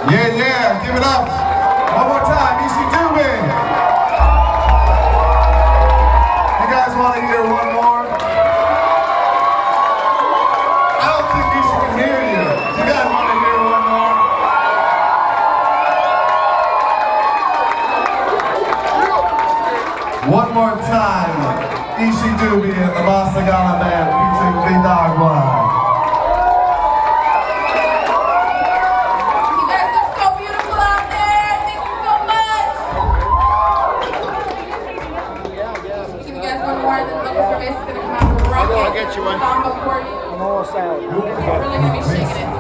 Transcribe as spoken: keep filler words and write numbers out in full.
Yeah, yeah, give it up. One more time, E C Doobie. You guys want to hear one more? I don't think E C can hear you. You guys want to hear one more? One more time, E C Doobie and the Masagana Band featuring Bidagwa. I'll get you one. I'm almost out. It's really gonna be shaking it.